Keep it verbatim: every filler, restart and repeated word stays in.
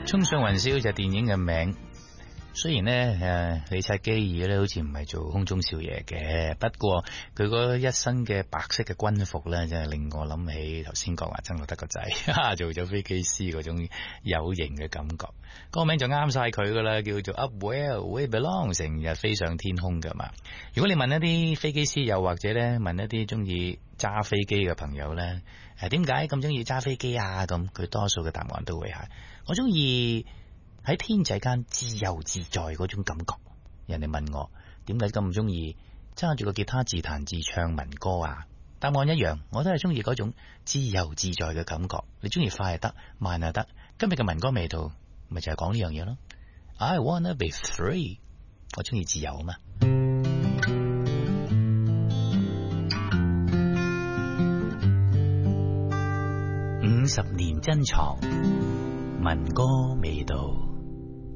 衝上雲霄就係電影嘅名。雖然咧誒，李察基爾咧好似唔係做空中少爺嘅，不過佢嗰一身嘅白色嘅軍服咧，真係令我諗起頭先講話曾路得個仔做咗飛機師嗰種有型嘅感覺。嗰個名就啱晒佢噶啦，叫做 Up Where We Belong， 成日飛上天空噶嘛。如果你問一啲飛機師，又或者咧問一啲中意揸飛機嘅朋友咧，誒點解咁中意揸飛機啊？咁佢多數嘅答案都會係我中意喺天際間自由自在嗰種感覺。人哋問我點解咁中意揸住個吉他自彈自唱民歌啊？答案一樣，我都係中意嗰種自由自在嘅感覺。你中意快又得，慢又得。今日嘅民歌味道咪就係講呢樣嘢咯。I wanna be free， 我中意自由啊嘛。五十年珍藏民歌味道。